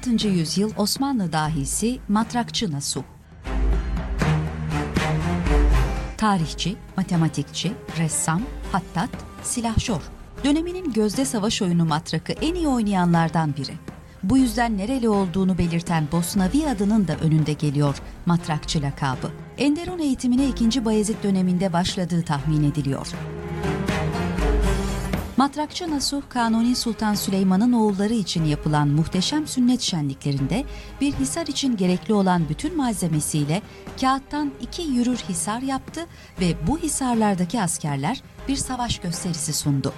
16. yüzyıl Osmanlı dahisi matrakçı Nasuh. Tarihçi, matematikçi, ressam, hattat, silahşor. Döneminin gözde savaş oyunu matrakı en iyi oynayanlardan biri. Bu yüzden nereli olduğunu belirten Bosnavi adının da önünde geliyor matrakçı lakabı. Enderun eğitimine 2. Bayezid döneminde başladığı tahmin ediliyor. Matrakçı Nasuh, Kanuni Sultan Süleyman'ın oğulları için yapılan muhteşem sünnet şenliklerinde bir hisar için gerekli olan bütün malzemesiyle kağıttan 2 yürür hisar yaptı ve bu hisarlardaki askerler bir savaş gösterisi sundu.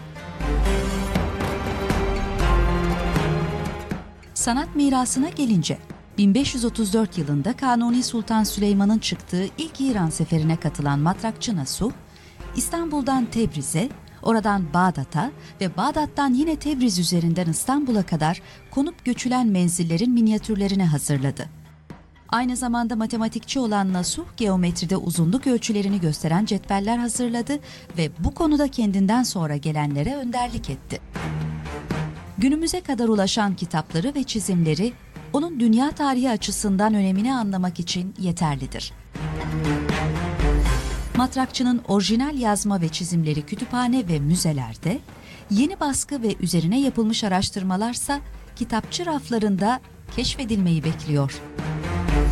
Sanat mirasına gelince, 1534 yılında Kanuni Sultan Süleyman'ın çıktığı ilk İran seferine katılan matrakçı Nasuh, İstanbul'dan Tebriz'e, oradan Bağdat'a ve Bağdat'tan yine Tebriz üzerinden İstanbul'a kadar konup göçülen menzillerin minyatürlerini hazırladı. Aynı zamanda matematikçi olan Nasuh, geometride uzunluk ölçülerini gösteren cetveller hazırladı ve bu konuda kendinden sonra gelenlere önderlik etti. Günümüze kadar ulaşan kitapları ve çizimleri, onun dünya tarihi açısından önemini anlamak için yeterlidir. Matrakçının orijinal yazma ve çizimleri kütüphane ve müzelerde, yeni baskı ve üzerine yapılmış araştırmalarsa kitapçı raflarında keşfedilmeyi bekliyor.